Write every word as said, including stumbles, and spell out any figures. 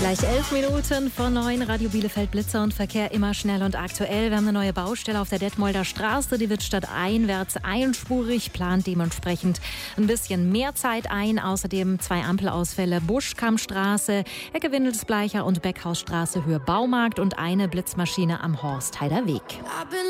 Gleich elf Minuten vor neun, Radio Bielefeld, Blitzer und Verkehr immer schnell und aktuell. Wir haben eine neue Baustelle auf der Detmolder Straße, die wird stadteinwärts einspurig, plant dementsprechend ein bisschen mehr Zeit ein. Außerdem zwei Ampelausfälle, Buschkammstraße, Ecke Windelsbleicher und Beckhausstraße, Höhe Baumarkt und eine Blitzmaschine am Horstheider Weg.